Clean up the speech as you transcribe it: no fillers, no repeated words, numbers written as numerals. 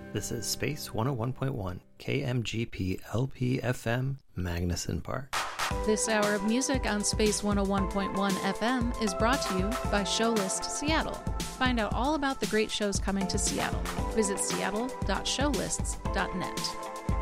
This is Space 101.1, KMGP LP FM, Magnuson Park. This hour of music on Space 101.1 FM is brought to you by Showlist Seattle. Find out all about the great shows coming to Seattle. Visit seattle.showlists.net.